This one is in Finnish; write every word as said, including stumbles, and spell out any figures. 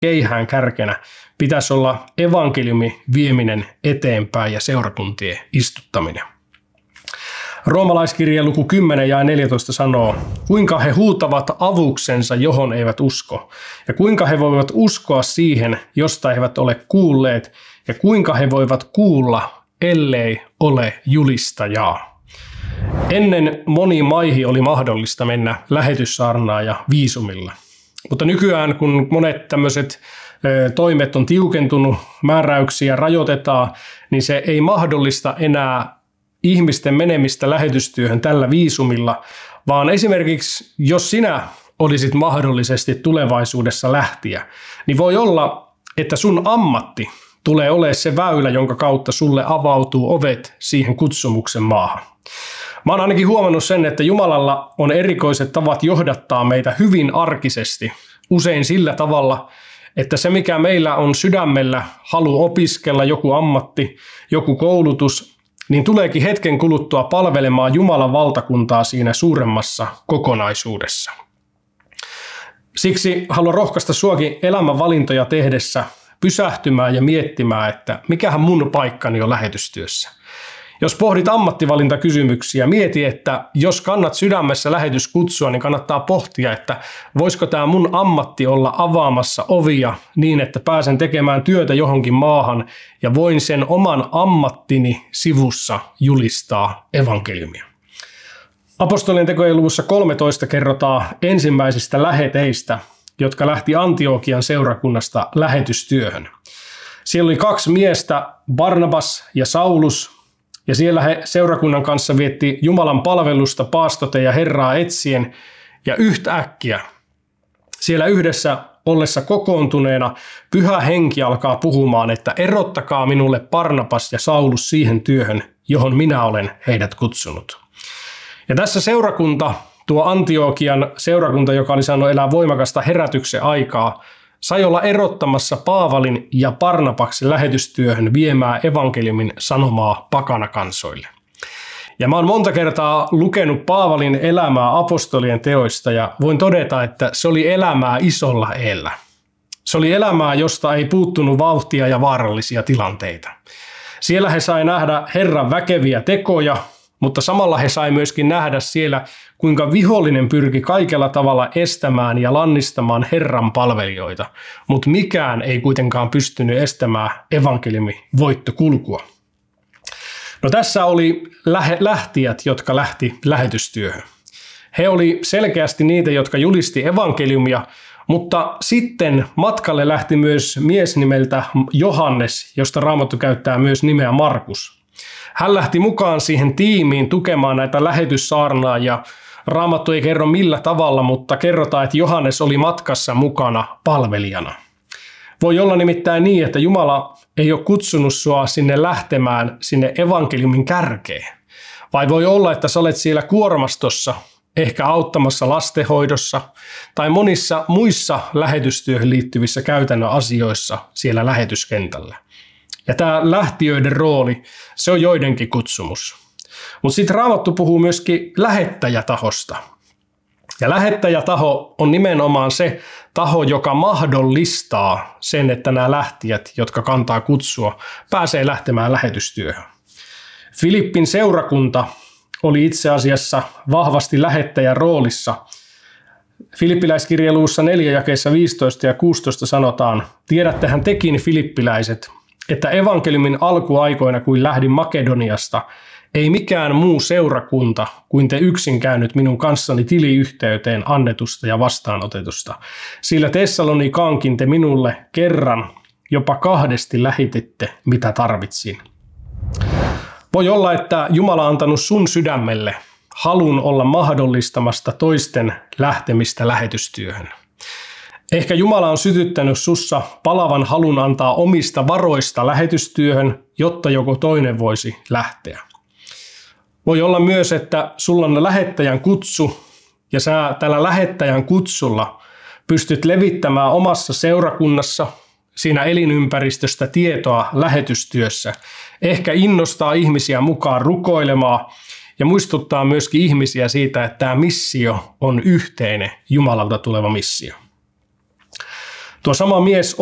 keihään kärkenä pitäisi olla evankeliumi vieminen eteenpäin ja seurakuntien istuttaminen. Roomalaiskirjeen luku kymmenen ja neljätoista sanoo, kuinka he huutavat avuksensa, johon eivät usko, ja kuinka he voivat uskoa siihen, josta eivät ole kuulleet, ja kuinka he voivat kuulla, ellei ole julistajaa. Ennen moniin maihin oli mahdollista mennä lähetyssaarnaan ja viisumilla, mutta nykyään kun monet tämmöiset toimet on tiukentunut, määräyksiä rajoitetaan, niin se ei mahdollista enää ihmisten menemistä lähetystyöhön tällä viisumilla, vaan esimerkiksi jos sinä olisit mahdollisesti tulevaisuudessa lähtiä, niin voi olla, että sun ammatti tulee olemaan se väylä, jonka kautta sulle avautuu ovet siihen kutsumuksen maahan. Mä oon ainakin huomannut sen, että Jumalalla on erikoiset tavat johdattaa meitä hyvin arkisesti, usein sillä tavalla, että se mikä meillä on sydämellä, halu opiskella joku ammatti, joku koulutus, niin tuleekin hetken kuluttua palvelemaan Jumalan valtakuntaa siinä suuremmassa kokonaisuudessa. Siksi haluan rohkaista suakin elämänvalintoja tehdessä pysähtymään ja miettimään, että mikähän mun paikkani on lähetystyössä. Jos pohdit ammattivalintakysymyksiä, mieti, että jos kannat sydämessä lähetyskutsua, niin kannattaa pohtia, että voisiko tämä mun ammatti olla avaamassa ovia niin, että pääsen tekemään työtä johonkin maahan ja voin sen oman ammattini sivussa julistaa evankeliumia. Apostolien tekojen luvussa kolmetoista kerrotaan ensimmäisistä läheteistä, jotka lähti Antiokian seurakunnasta lähetystyöhön. Siellä oli kaksi miestä, Barnabas ja Saulus, ja siellä he seurakunnan kanssa vietti Jumalan palvelusta paastoten ja Herraa etsien, ja yhtäkkiä siellä yhdessä ollessa kokoontuneena Pyhä Henki alkaa puhumaan, että erottakaa minulle Barnabas ja Saulus siihen työhön, johon minä olen heidät kutsunut. Ja tässä seurakunta, tuo Antiokian seurakunta, joka oli saanut elää voimakasta herätyksen aikaa, sai olla erottamassa Paavalin ja Barnabaksen lähetystyöhön viemään evankeliumin sanomaa pakanakansoille. Ja mä oon monta kertaa lukenut Paavalin elämää apostolien teoista ja voin todeta, että se oli elämää isolla eellä. Se oli elämää, josta ei puuttunut vauhtia ja vaarallisia tilanteita. Siellä he sai nähdä Herran väkeviä tekoja, mutta samalla he sai myöskin nähdä siellä, kuinka vihollinen pyrki kaikella tavalla estämään ja lannistamaan Herran palvelijoita, mutta mikään ei kuitenkaan pystynyt estämään evankeliumin voittokulkua. No tässä oli lähtijät, jotka lähti lähetystyöhön. He oli selkeästi niitä, jotka julisti evankeliumia, mutta sitten matkalle lähti myös mies nimeltä Johannes, josta Raamattu käyttää myös nimeä Markus. Hän lähti mukaan siihen tiimiin tukemaan näitä lähetyssaarnaajia. Raamattu ei kerro millä tavalla, mutta kerrotaan, että Johannes oli matkassa mukana palvelijana. Voi olla nimittäin niin, että Jumala ei ole kutsunut sua sinne lähtemään sinne evankeliumin kärkeen. Vai voi olla, että sä olet siellä kuormastossa, ehkä auttamassa lastenhoidossa tai monissa muissa lähetystyöhön liittyvissä käytännön asioissa siellä lähetyskentällä. Ja tämä lähtiöiden rooli, se on joidenkin kutsumus. Mutta sitten Raamattu puhuu myöskin lähettäjätahosta. Ja lähettäjätaho on nimenomaan se taho, joka mahdollistaa sen, että nämä lähtijät, jotka kantaa kutsua, pääsee lähtemään lähetystyöhön. Filippin seurakunta oli itse asiassa vahvasti lähettäjän roolissa. Filippiläiskirjeen luvussa neljä jakeissa viisitoista ja kuusitoista sanotaan, tiedättehän tekin filippiläiset, että evankeliumin alkuaikoina, kuin lähdin Makedoniasta, ei mikään muu seurakunta kuin te yksin käynyt minun kanssani tiliyhteyteen annetusta ja vastaanotetusta. Sillä Tessalonikaankin te minulle kerran, jopa kahdesti lähetitte, mitä tarvitsin. Voi olla, että Jumala on antanut sun sydämelle halun olla mahdollistamasta toisten lähtemistä lähetystyöhön. Ehkä Jumala on sytyttänyt sussa palavan halun antaa omista varoista lähetystyöhön, jotta joku toinen voisi lähteä. Voi olla myös, että sulla on lähettäjän kutsu ja sä tällä lähettäjän kutsulla pystyt levittämään omassa seurakunnassa siinä elinympäristöstä tietoa lähetystyössä. Ehkä innostaa ihmisiä mukaan rukoilemaan ja muistuttaa myöskin ihmisiä siitä, että tämä missio on yhteinen Jumalalta tuleva missio. Tuo sama mies